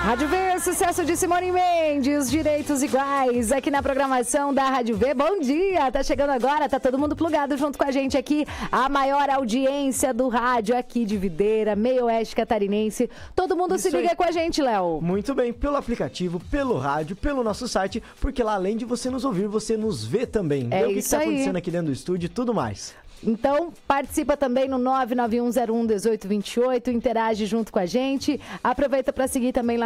Rádio V, sucesso de Simone Mendes, direitos iguais, aqui na programação da Rádio V. Bom dia, tá chegando agora, tá todo mundo plugado junto com a gente aqui, a maior audiência do rádio aqui de Videira, meio oeste catarinense. Todo mundo se liga com a gente, Léo. Muito bem, pelo aplicativo, pelo rádio, pelo nosso site, porque lá além de você nos ouvir, você nos vê também. É o que isso tá aí. acontecendo aqui dentro do estúdio e tudo mais. Então, participa também no 991011828, interage junto com a gente. Aproveita para seguir também lá